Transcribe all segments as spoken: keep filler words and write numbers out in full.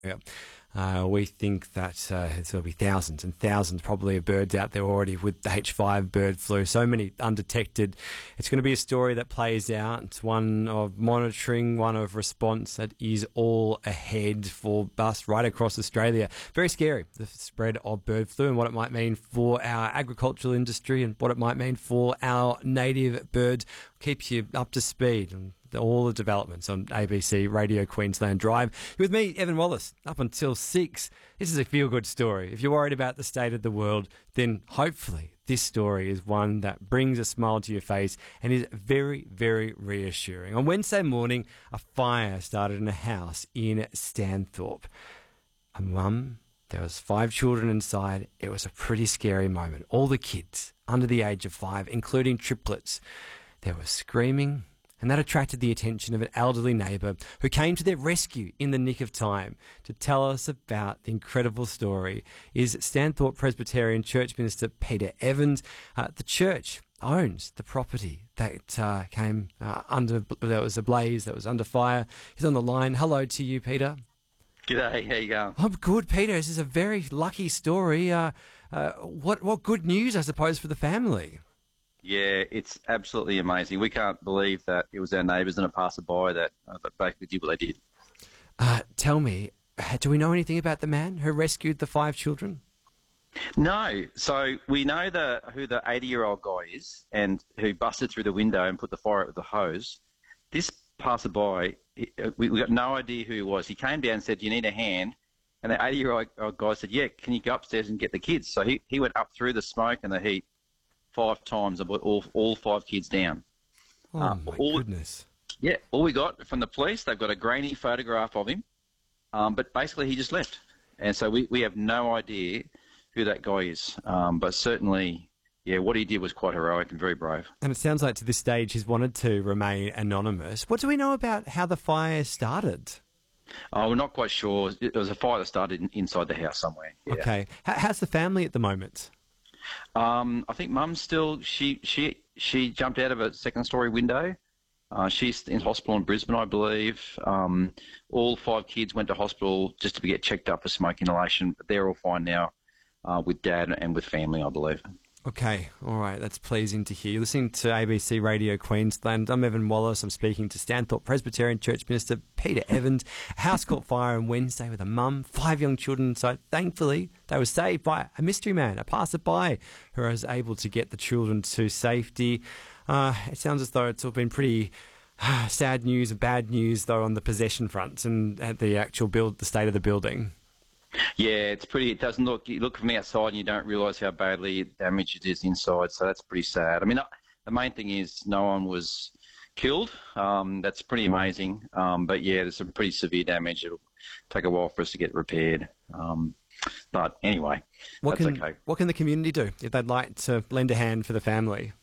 Yeah. Uh, we think that uh, there'll be thousands and thousands probably of birds out there already with the H five bird flu. So many undetected. It's going to be a story that plays out. It's one of monitoring, one of response that is all ahead for us right across Australia. Very scary, the spread of bird flu and what it might mean for our agricultural industry and what it might mean for our native birds. Keeps you up to speed and all the developments on A B C Radio Queensland Drive. With me, Evan Wallace, up until six. This is a feel-good story. If you're worried about the state of the world, then hopefully this story is one that brings a smile to your face and is very, very reassuring. On Wednesday morning, a fire started in a house in Stanthorpe. A mum, there was five children inside. It was a pretty scary moment. All the kids under the age of five, including triplets, they were screaming, and that attracted the attention of an elderly neighbour who came to their rescue in the nick of time. To tell us about the incredible story is Stanthorpe Presbyterian Church Minister Peter Evans. Uh, the church owns the property that uh, came uh, under, there was a blaze, that was under fire. He's on the line. Hello to you, Peter. G'day, how you going? I'm good, Peter. This is a very lucky story. Uh, uh, what, what good news, I suppose, for the family. Yeah, it's absolutely amazing. We can't believe that it was our neighbours and a passerby that, uh, that basically did what they did. Uh, tell me, do we know anything about the man who rescued the five children? No. So we know the who the eighty-year-old guy is and who busted through the window and put the fire out with the hose. This passerby, he, we, we got no idea who he was. He came down and said, "Do you need a hand?" And the eighty-year-old guy said, "Yeah, can you go upstairs and get the kids?" So he, he went up through the smoke and the heat five times and put all, all five kids down. Oh, uh, my all, goodness. Yeah, all we got from the police, they've got a grainy photograph of him, um, but basically he just left. And so we, we have no idea who that guy is. Um, but certainly, yeah, what he did was quite heroic and very brave. And it sounds like to this stage he's wanted to remain anonymous. What do we know about how the fire started? Oh, we're not quite sure. It was a fire that started in, inside the house somewhere. Yeah. Okay. H- how's the family at the moment? Um, I think Mum's still, she, she, she jumped out of a second story window. Uh, she's in hospital in Brisbane, I believe. Um, all five kids went to hospital just to get checked up for smoke inhalation, but they're all fine now uh, with Dad and with family, I believe. Okay, all right, that's pleasing to hear. You're listening to A B C Radio Queensland. I'm Evan Wallace. I'm speaking to Stanthorpe Presbyterian Church Minister Peter Evans. A house caught fire on Wednesday with a mum, five young children inside. Thankfully, they were saved by a mystery man, a passerby, who was able to get the children to safety. Uh, it sounds as though it's all been pretty uh, sad news and bad news, though, on the possession front and at the actual build, the state of the building. Yeah, it's pretty. It doesn't look. You look from the outside and you don't realise how badly damaged it is inside. So that's pretty sad. I mean, the main thing is no one was killed. Um, that's pretty amazing. Um, but yeah, there's some pretty severe damage. It'll take a while for us to get repaired. Um, but anyway, what that's can okay. What can the community do if they'd like to lend a hand for the family?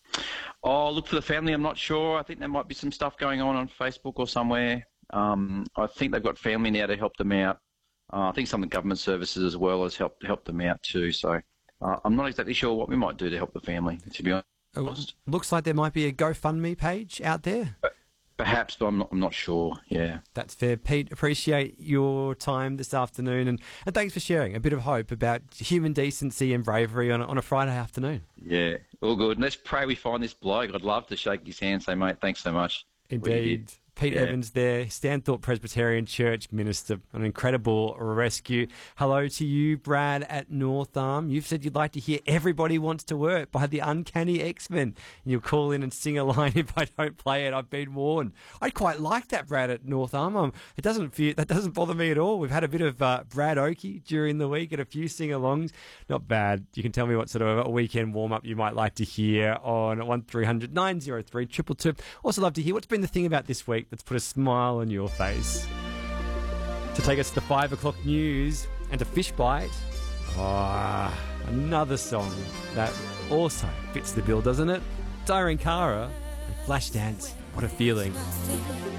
Oh, look for the family. I'm not sure. I think there might be some stuff going on on Facebook or somewhere. Um, I think they've got family now to help them out. Uh, I think some of the government services as well has helped helped them out too. So uh, I'm not exactly sure what we might do to help the family, to be honest. Looks like there might be a GoFundMe page out there. Perhaps, but I'm not, I'm not sure. Yeah. That's fair. Pete, appreciate your time this afternoon and, and thanks for sharing a bit of hope about human decency and bravery on a, on a Friday afternoon. Yeah, all good. And let's pray we find this bloke. I'd love to shake his hand and say, mate, thanks so much. Indeed. Pete yeah. Evans there, Stanthorpe Presbyterian Church Minister, an incredible rescue. Hello to you, Brad at North Arm. You've said you'd like to hear Everybody Wants to Work by the Uncanny X-Men. You'll call in and sing a line if I don't play it. I've been warned. I quite like that, Brad at North Arm. Um, it doesn't feel, that doesn't bother me at all. We've had a bit of uh, Brad Oakey during the week and a few sing-alongs. Not bad. You can tell me what sort of a weekend warm-up you might like to hear on one three hundred nine oh three two two two. Also love to hear what's been the thing about this week that's put a smile on your face. To take us to the five o'clock news and to Fish Bite. Oh, another song that also fits the bill, doesn't it? Irene Cara and Flashdance. What a feeling.